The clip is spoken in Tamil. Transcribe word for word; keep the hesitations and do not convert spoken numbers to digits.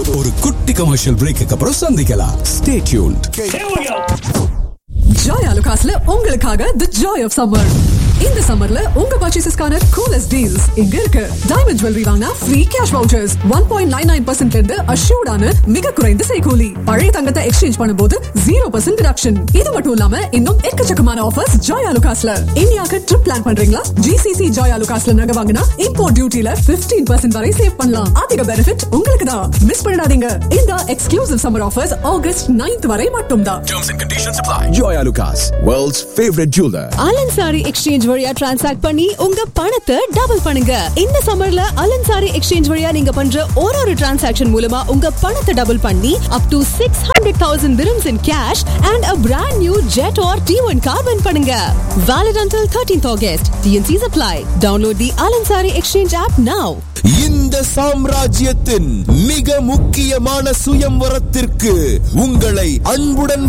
ஒரு குட்டி கமர்ஷியல் பிரேக்கு அப்புறம் சந்திக்கலாம். Stay tuned. Joy Alucasல உங்களுக்காக the joy of summer. இந்த சம்மர்ல உங்க பர்ச்சேசஸ்க்கான கூலஸ்ட் டீல்ஸ் இங்க இருக்கு. டைமண்ட் ஜுவல்லரி வாங்கினா free cash vouchers one point nine nine percent இருந்து அஷ்யூர்டான மிக குறைந்த செய்கூலி. பழைய தங்கத்தை எக்ஸ்சேஞ்ச் பண்ணும்போது ஜீரோ பர்சன்ட் டிடக்ஷன். இது மட்டும் இல்லாம இன்னும் எக்கச்சக்கமான ஆஃபர்ஸ் ஜாய் ஆலுகாஸ்ல. இந்தியாவுக்கு ட்ரிப் பிளான் பண்றீங்களா? ஜிசிசி ஜாய் ஆலுகாஸ்ல நகை வாங்கினா இம்போர்ட் டியூட்டில பிப்டீன் பர்சன்ட் வரை சேவ் பண்ணலாம். அதிக பெனிஃபிட் உங்களுக்கு தான். மிஸ் பண்ணிடாதீங்க. இந்த exclusive summer offers August ninth வரை மட்டும் தான். Terms and conditions apply. Joy Alucas, world's favorite jeweler. அலன்சாரி exchange வழியா டிரான்சாக்ட் பண்ணி உங்க பணத்தை டபுள் பண்ணுங்க. இந்த சம்மர்ல அலன்சாரி எக்ஸ்சேஞ்ச் வழியா நீங்க பண்ற ஒரு ஒரு டிரான்சாக்ஷன் மூலமா உங்க பணத்தை டபுள் பண்ணி up to six hundred thousand dirhams in cash and a brand new Jet or T one car win பண்ணுங்க. Valid until thirteenth August. T N Cs apply. Download the Alansari Exchange app now. இந்த சாம்ராஜ்யத்தின் மிக முக்கியமான சுயம்வரத்திற்கு உங்களை அன்புடன்